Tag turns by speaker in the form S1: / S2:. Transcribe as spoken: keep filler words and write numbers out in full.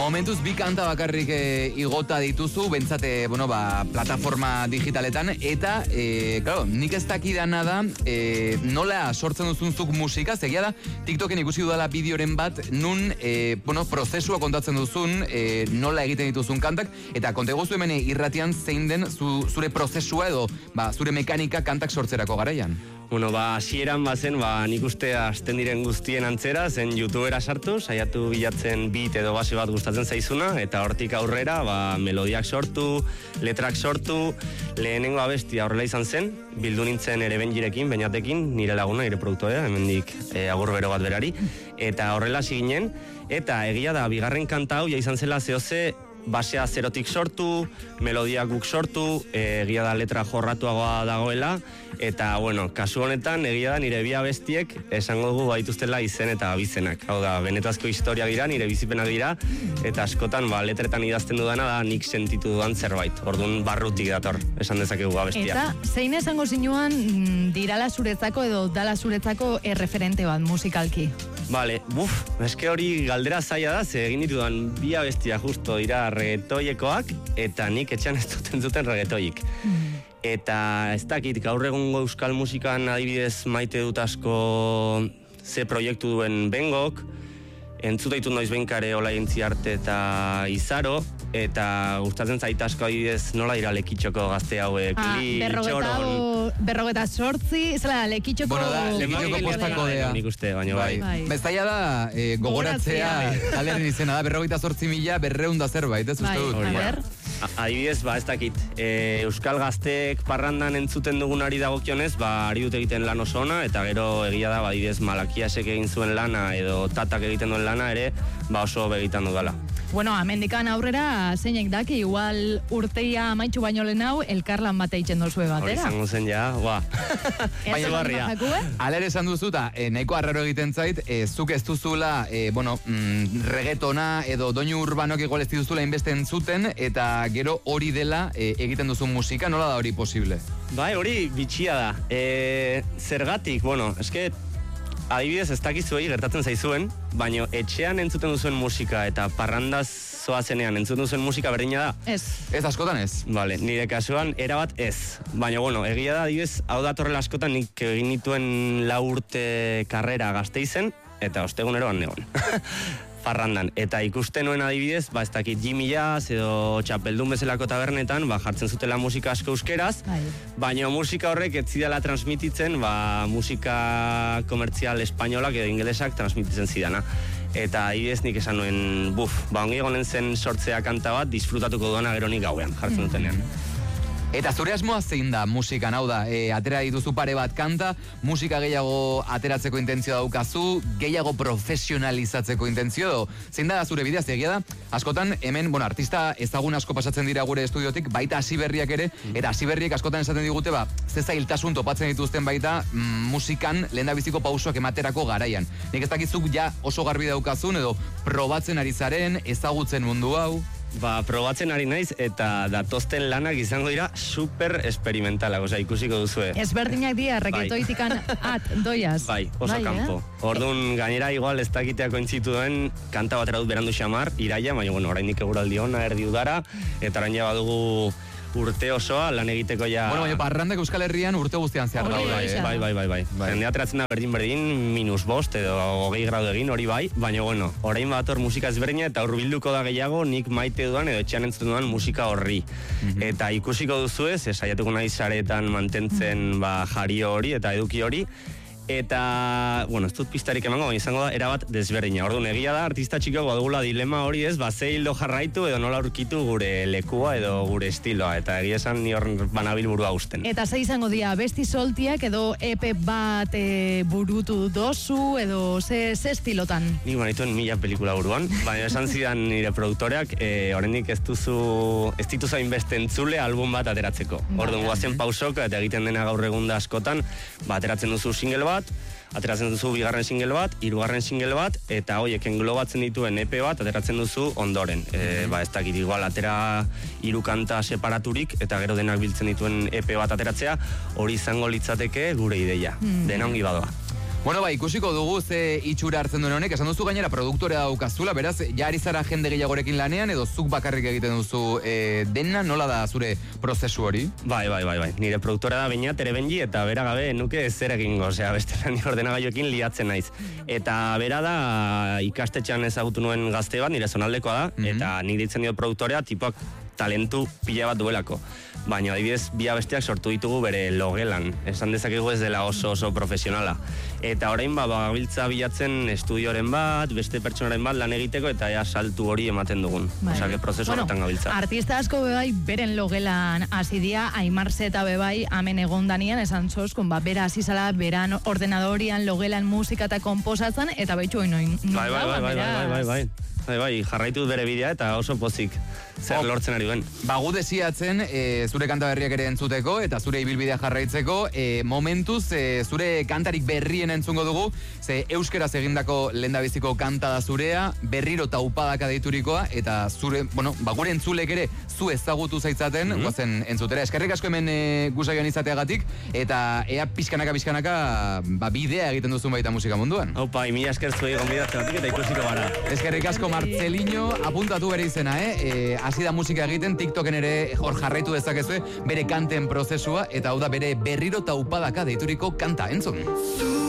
S1: Momentuz bi kanta bakarrik e, igota dituzu, bentsate, bueno, ba, plataforma digitaletan, eta, e, claro, nik ez dakidana da, e, nola sortzen duzunzuk musika, zegia da, TikToken ikusi dudala bideoren bat, nun, e, bueno, prozesua kontatzen duzun, e, nola egiten dituzun kantak, eta kontegozu hemen irratian zein den zu, zure prozesua edo, ba, zure mekanika kantak sortzerako garaian.
S2: Bueno, ba, hasieran bazen, ba, nik uste hasten diren guztien antzera, zen YouTubera sartu, saiatu bilatzen beat edo base bat gustatzen zaizuna, eta hortik aurrera, ba, melodiak sortu, letrak sortu, lehenengo abestia horrela izan zen, bildu nintzen ere Benjirekin, Beñatekin, nire laguna, nire produktorea, hemendik e, agur bero bat berari, eta horrela hasi ginen, eta egia da, bigarren kanta hau, ja izan zela zehoze, basea zerotik sortu, melodia guk sortu, e, egia da letra jorratuagoa dagoela, eta, bueno, kasu honetan, egia da nire bi abestiek esango dugu baituztela izen eta abizenak. Hau da, benetazko historia dira, nire bizipenak dira, eta askotan, ba, letretan idazten dudana da nik sentitu dudan zerbait. Orduan barrutik dator, esan dezakegu abestia.
S3: Eta, zein esango zinuan dirala zuretzako edo dala zuretzako erreferente bat musikalki?
S2: Vale, buf, eske hori galdera zaila da, ze egin ditudan bi abestia justo dira reggaetoiekoak, eta nik etxean ez duten zuten reggaetoik. Mm. Eta ez dakit, gaur egungo euskal musikan adibidez maite dut asko ze proiektu duen Bengok, entzuteitu noiz benkare Olaintzi Arte eta Izaro, eta gustatzen zait asko adibidez nola dira Lekitxoko gazte hauek,
S3: ah,
S2: li,
S3: berrogeta, berrogeta sortzi, zela Lekitxoko...
S1: Bueno, da, Lekitxoko postako dea.
S2: Nik uste, baina bai.
S1: bai. Beztaia da, e, gogoratzea, kaleren izena da, berrogeita sortzi mila, berreunda zerbait, ez uste dut.
S3: Bai, a ber...
S2: Adibidez, ba, ez dakit, e, euskal gazteek parrandan entzuten dugunari dagokionez, ba, ari dut egiten lan oso ona, eta gero egia da, ba, adibidez, Malakiasek egin zuen lana, edo Tatak egiten duen lana ere, ba, oso begitan dudala.
S3: Bueno, amendikan aurrera, zeinek daki, igual urteia amaitxu baino lehen hau, elkarlan bate itxen dozue batera.
S2: Hori izango zen ja, ba.
S1: Baina barria. Alere esan duzu, eta e, nahiko arraro egiten zait, e, zuk ez duzula, e, bueno, mm, reggaetona edo doinu urbanok igual ez duzula inbeste entzuten, eta gero hori dela e, egiten duzun musika, nola da hori posible?
S2: Bai, hori bitxia da. E, zergatik, bueno, eske... Adibidez, ez dakizuei gertatzen zaizuen, baina etxean entzuten duzuen musika eta parrandaz zoazenean entzuten duzuen musika berdina da?
S3: Ez.
S1: Ez askotan ez?
S2: Vale, nire kasuan erabat ez. Baina, bueno, egia da, adibidez, hau datorrela askotan nik egin dituen lau urte karrera Gasteizen, eta osteguneroan negon. Parrandan. Eta ikusten nuen adibidez, ba, ez dakit Jimmy Jazz edo Txapeldun bezalako tabernetan, ba, jartzen zutela musika asko euskeraz, Ai. baina musika horrek ez zidala transmititzen, ba, musika komertzial espainolak edo ingelesak transmititzen zidana. Eta adibidez nik esan nuen, buf, ba, ongi egonen zen sortzea kanta bat, disfrutatuko duena gero nik gauean, jartzen dutenean.
S1: Eta zure asmoa zein da musikan, hau da, e, atera dituzu pare bat kanta, musika gehiago ateratzeko intentzio daukazu, gehiago profesionalizatzeko intentzio edo, zein da zure bidea, egia da, askotan hemen, bueno, artista ezagun asko pasatzen dira gure estudiotik, baita hasiberriak ere, eta hasiberriek askotan esaten digute, ba, ze zailtasun topatzen dituzten baita mm, musikan lehendabiziko pausoak ematerako garaian. Nik ez dakizuk ja oso garbi daukazun edo probatzen ari zaren, ezagutzen mundu hau.
S2: Ba, probatzen ari naiz eta datozten lanak izango dira super experimentalak, osea, ikusiko duzue.
S3: Ezberdinak dira, reketoitikan at, doiaz.
S2: Bai, oso bai, kanpo. Eh? Orduan, gainera, igual, ez dakiteak ointzitu duen, kanta batera dut berandu xamar, iraia, baina, bueno, oraindik eguraldi ona, erdi udara, eta orain ja badugu urte osoa lan egiteko ja...
S1: Bueno, baina parrandak Euskal Herrian urte guztian zehar daude.
S2: Bai, bai, bai, bai. bai. Jendea ateratzen da berdin-berdin, minus bost edo hogei gradu egin, hori bai, baina, bueno, orain bator musika ezberdina eta hurbilduko da gehiago nik maite dudan edo etxean entzuten dudan musika horri. Mm-hmm. Eta ikusiko duzu ez, saiatuko nahi saretan mantentzen ba, jario hori eta eduki hori, eta, bueno, ez dut pistarik emango, baina izango da, erabat desberdina. Orduan, egia da, artista txikoak badugula dilema hori ez, ba, ze hildo jarraitu edo nola aurkitu gure lekua edo gure estiloa, eta egia esan ni hor banabil burua usten.
S3: Eta ze izango dira, besti soltiak edo E P bat e, burutu dozu edo ze, ze estilotan?
S2: Nik banituen mila pelikula buruan, baina esan zidan nire produktoreak, e, oraindik ez duzu, ez dituzu hainbeste entzule album bat ateratzeko. Orduan, guazen pausok eta egiten dena gaur egun da askotan, ba, ateratzen duzu single bat, ateratzen duzu bigarren single bat, hirugarren single bat, eta hoiek englobatzen dituen E P bat ateratzen duzu ondoren. E, ba, ez dakit, igual, atera hiru kanta separaturik, eta gero denak biltzen dituen E P bat ateratzea, hori izango litzateke gure ideia. Mm. Dena ongi badoa.
S1: Bueno, ba, ikusiko dugu ze itxura hartzen duen honek, esan duzu gainera produktorea daukazula, beraz, ja ari zara jende gehiagorekin lanean, edo zuk bakarrik egiten duzu e, dena, nola da zure prozesu hori?
S2: Bai, bai, bai, bai. Nire produktora da baina tere benji, eta bera gabe nuke zer egingo, osea, beste lan ordenagailuekin liatzen naiz. Eta bera da ikastetxean ezagutu nuen gazte bat, nire zonaldekoa da, mm-hmm. eta nik ditzen dio produktorea, tipoak talentu pila bat duelako. Baina, adibidez, bi abestiak sortu ditugu bere logelan. Esan dezakegu ez dela oso oso profesionala. Eta orain, ba, bagabiltza bilatzen estudioren bat, beste pertsonaren bat lan egiteko, eta ea saltu hori ematen dugun. Bai. Osea, que prozesu bueno, horretan gabiltza.
S3: Artista asko bebai, beren logelan hasi dia, Aimar Zeta bebai, amen egon danian, esan zoskun, ba, bera hasi zala, beran ordenadorian, logelan musika eta komposatzen, eta baitxu hori noin.
S2: Bai, bai, bai, bai, bai, bai, bai. Bai, bai, jarraitu bere bidea eta oso pozik zer lortzen ari duen.
S1: Bagu desiatzen e, zure kanta berriak ere entzuteko eta zure ibilbidea jarraitzeko, e, momentuz e, zure kantarik berrien entzungo dugu, ze euskeraz egindako lehendabiziko kanta da zurea, berriro taupadaka deiturikoa, eta zure, bueno, bagure entzulek ere zu ezagutu zaitzaten, mm-hmm. guazen entzutera. Eskerrik asko hemen e, gusaioan izateagatik, eta ea pixkanaka-pixkanaka ba, bidea egiten duzun baita musika munduan.
S2: Opa, imi esker zuei gonbidatzeatik eta ikusiko gara.
S1: Eskerrik asko Marcelino, apuntatu bere izena, eh? Hasi da musika egiten, TikToken ere hor jarraitu dezakezue, bere kanten prozesua, eta hau da bere berriro taupadaka deituriko kanta, entzun.